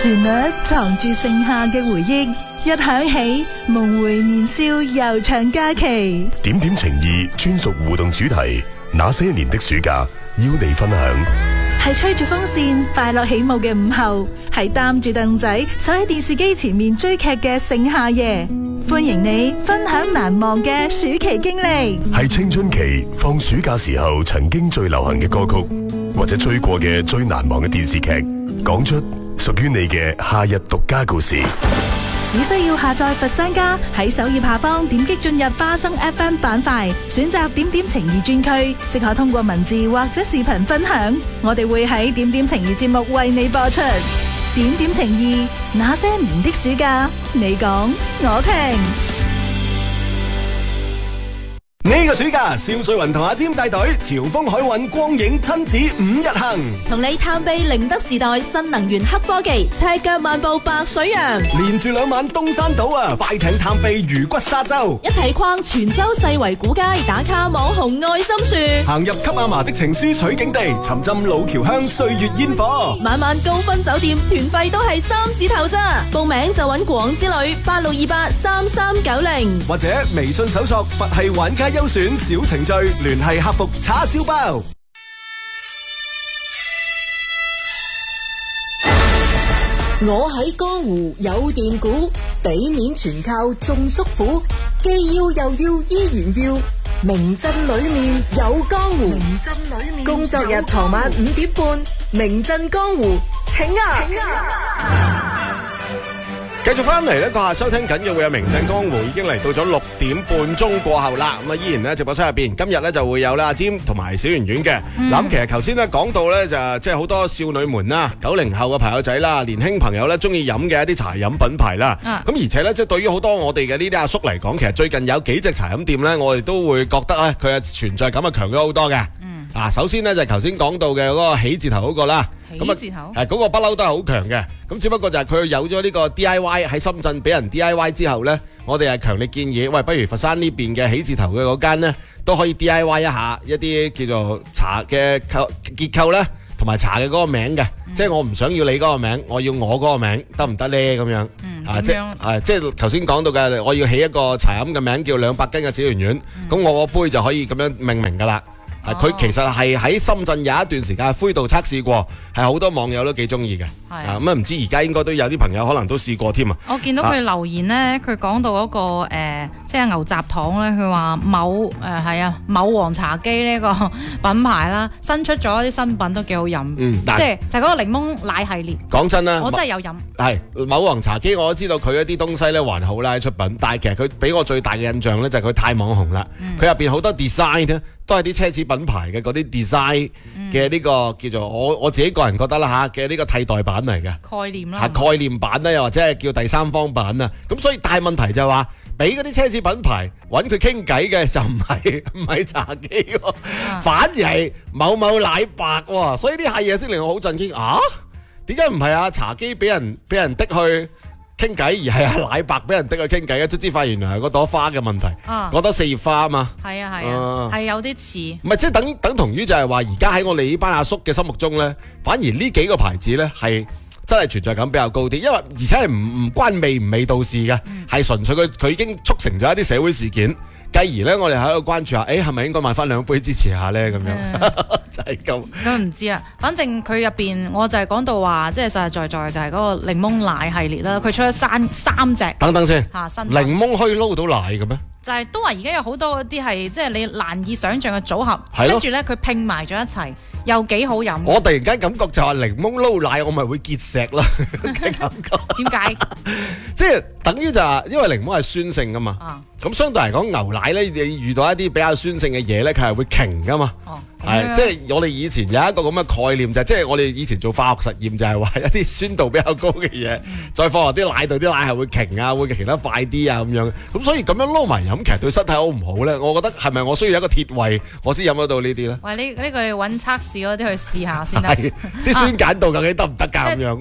旋律藏住盛夏嘅回憶，一響起，夢回年少悠長假期。 點點情意專屬互動主題，那些年的暑假邀你分享。 係吹住風扇快樂起舞嘅午後，係擔住凳仔守喺電視機前面追劇嘅盛夏夜。歡迎你分享難忘嘅暑期經歷， 係青春期放暑假時候曾經最流行嘅歌曲，或者追過嘅最難忘嘅電視劇，講出屬於你嘅夏日獨家故事。 只需要下載佛山家，喺首頁下方點擊進入花生 FM 板塊，選擇點點情誼專區，即可通過文字或者視頻分享。我哋會喺點點情誼節目為你播出。點點情誼，那些年的暑假，你講我聽。 呢個暑假，邵瑞雲同阿占帶隊潮豐海運光影親子5日行， 同你探秘寧德時代新能源黑科技，赤腳漫步白水洋， 連住2晚東山島啊，快艇探秘魚骨沙洲， 一齊逛泉州世圍古街，打卡網紅愛心樹， 行入給阿嫲的情書取景地，沉浸老橋鄉歲月煙火， 晚晚高分酒店，團費都係3字頭咋，報名就揾廣之旅86283390， 或者微信搜索佛系玩家優選小程序，聯繫客服叉燒包。 我喺江湖有段古，俾面全靠種叔父，既要又要依然要，名鎮裏面有江湖。工作日傍晚5點半，名鎮江湖，請啊！ 繼續翻嚟咧，閣下收聽緊嘅會有名鎮江湖，已經嚟到咗6點半鐘過後啦。咁啊，依然咧直播室入邊，今日咧就會有咧阿占同埋小圓圓嘅。咁其實頭先咧講到咧就即係好多少女們啦，90後嘅朋友仔啦，年輕朋友咧中意飲嘅一啲茶飲品牌啦。咁而且咧即係對於好多我哋嘅呢啲阿叔嚟講，其實最近有幾隻茶飲店咧，我哋都會覺得咧佢嘅存在感係強咗好多嘅。首先咧就係頭先講到嘅嗰個喜字頭嗰個啦。 喜字頭嗰個不嬲都係好強嘅，咁只不過就係佢有咗呢個 DIY 喺深圳俾人 DIY 之後呢，我哋係強烈建議，喂，不如佛山呢邊嘅喜字頭嘅嗰間呢，都可以 DIY 一下一啲叫做茶嘅結構呢，同埋茶嘅嗰個名嘅，即係我唔想要你嗰個名，我要我嗰個名，得唔得呢？咁樣，即係頭先講到嘅，我要起一個茶飲嘅名叫200斤嘅小圓圓，咁我個杯就可以咁樣命名噶啦。佢其實係喺深圳有一段時間灰度測試過，係好多網友都幾中意嘅。咁唔知而家應該都有啲朋友可能都試過添啊！ 我見到佢留言呢，佢講到嗰個即係牛軋糖咧，佢話某黃茶機呢個品牌啦，新出咗啲新品都幾好飲。即係就嗰個檸檬奶系列。講真啦，我真係有飲。係某黃茶機，我都知道佢一啲東西咧還好啦，出品，但係其實佢俾我最大嘅印象咧就係佢太網紅啦。佢入邊好多 design 咧，都係啲奢侈品牌嘅嗰啲 design 嘅呢個叫做我自己個人覺得啦嘅呢個替代版嚟嘅概念啦，概念版啦，又或者係叫第三方版啊。咁所以大問題就係話，俾嗰啲奢侈品牌揾佢傾偈嘅就唔係茶機，反而係某某奶白喎。所以呢下嘢先令我好震驚啊！點解唔係啊茶機俾人的去傾偈，而係阿奶白俾人的去傾偈嘅？卒之發現原來係嗰朵花嘅問題，嗰朵4葉花啊嘛。係啊，係有啲似。唔係即係等同於就係話，而家喺我哋呢班阿叔嘅心目中咧，反而呢幾個牌子咧係真係存在感比較高啲，因為而且係唔關味唔味道事嘅，係純粹佢已經促成咗一啲社會事件。繼而咧，我哋喺度關注下，係咪應該買翻2杯支持下咧？咁樣就係咁。咁唔知啦，反正佢入邊我就係講到話，即係實實在在就係嗰個檸檬奶系列啦。佢出咗三隻。等等先。新檸檬可以撈到奶嘅咩？就係都話而家有好多啲係即係你難以想象嘅組合，跟住咧佢拼埋咗一齊，又幾好飲。我突然間感覺就係檸檬撈奶，我咪會結石啦嘅感覺。點解？即係等於就係因為檸檬係酸性噶嘛。咁相對嚟講，牛奶咧，你遇到一啲比較酸性嘅嘢咧，佢係會瓊噶嘛。係即係我哋以前有一個咁嘅概念，就係即係我哋以前做化學實驗，就係話一啲酸度比較高嘅嘢，再放落啲奶度，啲奶係會瓊啊，會瓊得快啲啊咁樣。咁所以咁樣撈埋飲，其實對身體好唔好咧？我覺得係咪我需要一個鐵胃，我先飲得到呢啲咧？喂，呢個要揾測試嗰啲去試下先得。啲酸鹼度究竟得唔得㗎咁樣？單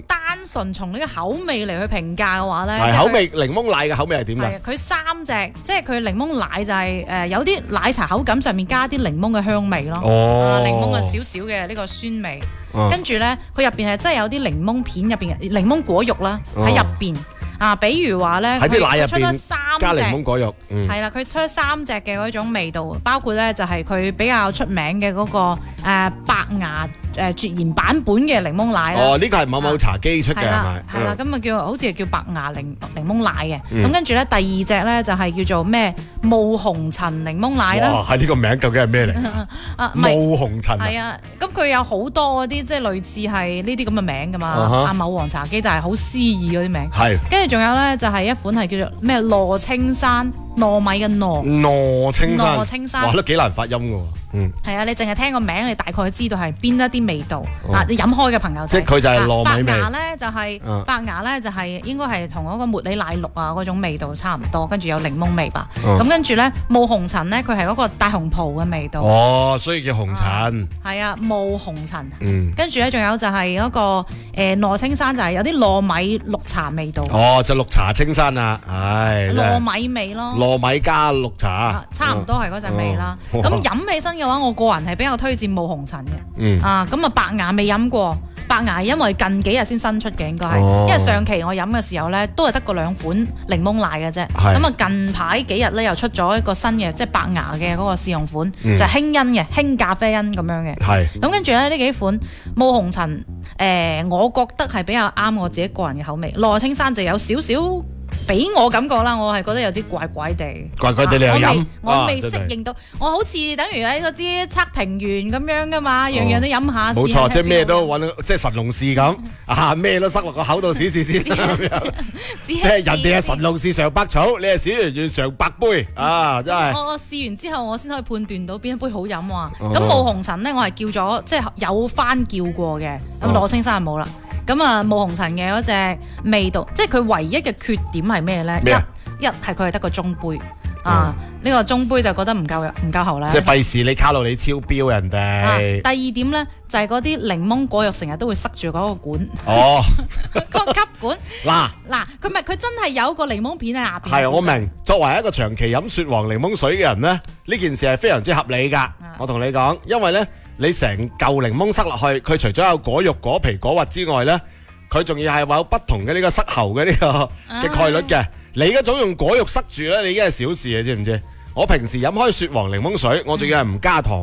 純從呢個口味嚟去評價嘅話咧， 係口味檸檬奶嘅口味係點㗎？ 係佢三隻，即係佢檸檬奶就係有啲奶茶口感上面加啲檸檬嘅香味咯。檸檬嘅少少嘅呢個酸味，跟住咧佢入邊係真係有啲檸檬片入邊嘅檸檬果肉啦喺入邊。比如話咧， 喺啲奶入邊出咗3隻加檸檬果肉， 係啦，佢出咗3隻嘅嗰種味道，包括咧就係佢比較出名嘅嗰個白牙絕緣版本嘅檸檬奶啦。 哦，呢個係某某茶機出嘅係咪？ 係啦，咁啊好似係叫白牙檸檬奶嘅。咁跟住咧第2隻咧就係叫做咩霧紅塵檸檬奶啦。 哇，係呢個名究竟係咩嚟？霧紅塵係啊，咁佢有好多嗰啲即係類似係呢啲咁嘅名噶嘛。某黃茶機就係好詩意嗰啲名。係。跟住仲有咧就係一款係叫做咩羅青山糯米嘅羅青山，哇都幾難發音㗎喎。 係啊，你淨係聽個名，你大概知道係邊一啲味道。你飲開嘅朋友即係佢就係糯米味。 白牙咧就係白牙咧就係應該係同嗰個茉莉奶綠啊嗰種味道差唔多，跟住有檸檬味吧。咁跟住咧霧紅塵咧，佢係嗰個大紅袍嘅味道。 哦，所以叫紅塵。係啊，霧紅塵。跟住咧仲有就係嗰個羅青山，就係有啲糯米綠茶味道。 哦，就綠茶青山啊，唉。 糯米味咯。糯米加綠茶。 差唔多係嗰隻味啦。咁飲起身嘅話，我個人係比較推薦霧紅塵嘅。咁白牙未飲過，白牙因為近幾日先新出嘅，應該係，因為上期我飲嘅時候咧，都係得個2款檸檬奶嘅啫。咁近排幾日咧又出咗一個新嘅，即係白牙嘅嗰個試用款，就係輕因嘅輕咖啡因咁樣嘅。咁跟住咧呢幾款霧紅塵，我覺得係比較啱我自己個人嘅口味。羅青山就有少少。俾我感覺啦，我係覺得有啲怪怪地， 你又飲， 我未適應到，我好似等於喺嗰啲測評員咁樣噶嘛，樣樣都飲下。 冇錯，即係咩都揾，即係神農氏咁，咩都塞落個口度試試先。即係人哋係神農氏嘗百草，你係小圓圓嘗百杯，真係。 我試完之後，我先可以判斷到邊一杯好飲啊。咁霧紅塵咧，我係叫咗，即係有翻叫過嘅，咁羅青山就冇啦。咁霧紅塵嘅嗰隻味道，即係佢唯一嘅缺點係咩咧？一係佢係得個中杯呢個中杯就覺得唔夠喉啦。 即係費事你卡路里超標人哋。 第2點咧就係嗰啲檸檬果肉成日都會塞住嗰個管。個吸管。嗱，佢真係有個檸檬片喺下邊。 係我明，作為一個長期飲雪黃檸檬水嘅人咧，呢件事係非常之合理㗎。我同你講，因為咧。你成嚿檸檬塞落去，佢除咗有果肉、果皮、果核之外咧，佢仲要係有不同嘅呢個塞喉嘅呢個嘅概率嘅。你嗰種用果肉塞住咧，你已經係小事啊，知唔知？我平時飲開雪黃檸檬水，我仲要係唔加糖。